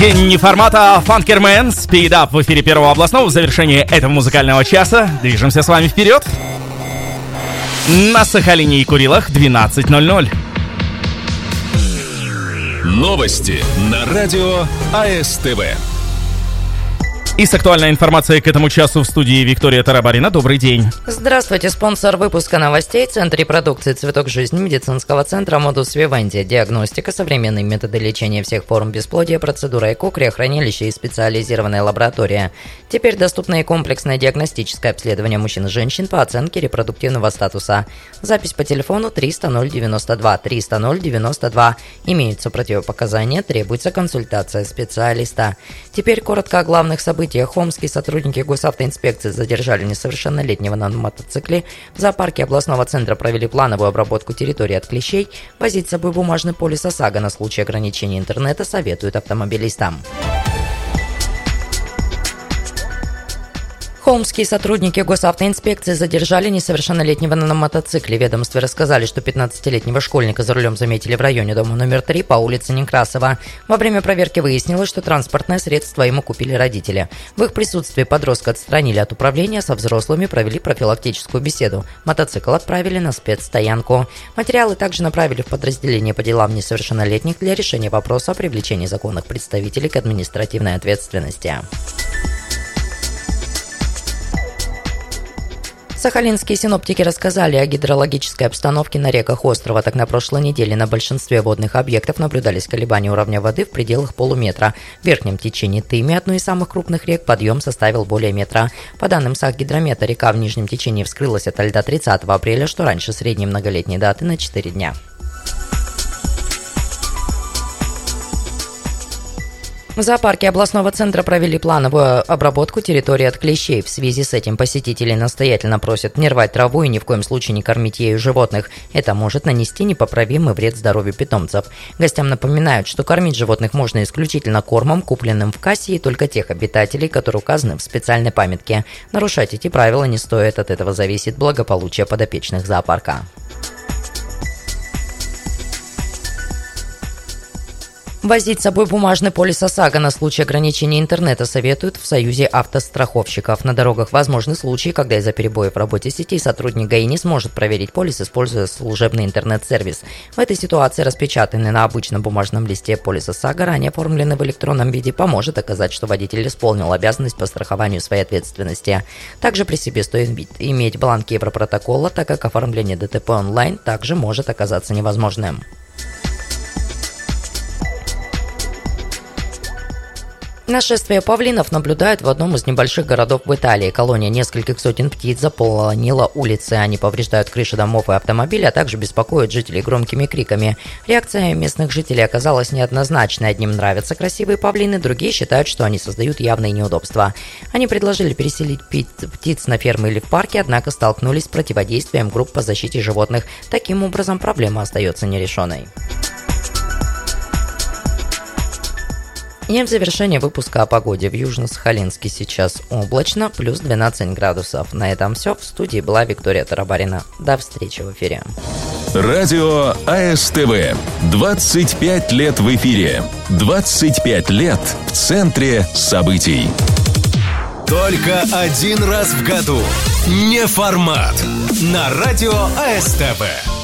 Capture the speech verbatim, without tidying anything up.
Не формата Funkerman, Speed Up в эфире Первого областного. В завершении этого музыкального часа движемся с вами вперед. На Сахалине и Курилах двенадцать ноль ноль. Новости на радио АСТВ. И с актуальной информацией к этому часу в студии Виктория Тарабарина. Добрый день. Здравствуйте. Спонсор выпуска новостей — Центр репродукции «Цветок жизни» медицинского центра «Модус Вивенди». Диагностика, современные методы лечения всех форм бесплодия, процедура ЭКО, криохранилище и специализированная лаборатория. Теперь доступно и комплексное диагностическое обследование мужчин и женщин по оценке репродуктивного статуса. Запись по телефону триста ноль девяносто два триста ноль девяносто два. Имеются противопоказания, требуется консультация специалиста. Теперь коротко о главных событиях. Хомские сотрудники госавтоинспекции задержали несовершеннолетнего на мотоцикле. В зоопарке областного центра провели плановую обработку территории от клещей. Возить с собой бумажный полис ОСАГО на случай ограничения интернета советуют автомобилистам. Холмские сотрудники госавтоинспекции задержали несовершеннолетнего на мотоцикле. В ведомстве рассказали, что пятнадцатилетнего школьника за рулем заметили в районе дома номер три по улице Некрасова. Во время проверки выяснилось, что транспортное средство ему купили родители. В их присутствии подростка отстранили от управления, со взрослыми провели профилактическую беседу. Мотоцикл отправили на спецстоянку. Материалы также направили в подразделение по делам несовершеннолетних для решения вопроса о привлечении законных представителей к административной ответственности. Сахалинские синоптики рассказали о гидрологической обстановке на реках острова. Так, на прошлой неделе на большинстве водных объектов наблюдались колебания уровня воды в пределах полуметра. В верхнем течении Тыми, одной из самых крупных рек, подъем составил более метра. По данным Сахгидромета, река в нижнем течении вскрылась ото льда тридцатого апреля, что раньше средней многолетней даты на четыре дня. В зоопарке областного центра провели плановую обработку территории от клещей. В связи с этим посетители настоятельно просят не рвать траву и ни в коем случае не кормить ею животных. Это может нанести непоправимый вред здоровью питомцев. Гостям напоминают, что кормить животных можно исключительно кормом, купленным в кассе, и только тех обитателей, которые указаны в специальной памятке. Нарушать эти правила не стоит, от этого зависит благополучие подопечных зоопарка. Возить с собой бумажный полис ОСАГО на случай ограничения интернета советуют в Союзе автостраховщиков. На дорогах возможны случаи, когда из-за перебоев в работе сети сотрудник ГАИ не сможет проверить полис, используя служебный интернет-сервис. В этой ситуации распечатанный на обычном бумажном листе полис ОСАГО, ранее оформленный в электронном виде, поможет доказать, что водитель исполнил обязанность по страхованию своей ответственности. Также при себе стоит иметь бланк Европротокола, так как оформление ДТП онлайн также может оказаться невозможным. Нашествие павлинов наблюдают в одном из небольших городов в Италии. Колония нескольких сотен птиц заполонила улицы. Они повреждают крыши домов и автомобилей, а также беспокоят жителей громкими криками. Реакция местных жителей оказалась неоднозначной. Одним нравятся красивые павлины, другие считают, что они создают явные неудобства. Они предложили переселить птиц на фермы или в парки, однако столкнулись с противодействием групп по защите животных. Таким образом, проблема остается нерешенной. И в завершение выпуска о погоде. В Южно-Сахалинске сейчас облачно, плюс двенадцать градусов. На этом все. В студии была Виктория Тарабарина. До встречи в эфире. Радио АСТВ. двадцать пять лет в эфире. двадцать пять лет в центре событий. Только один раз в году. Неформат. На радио АСТВ.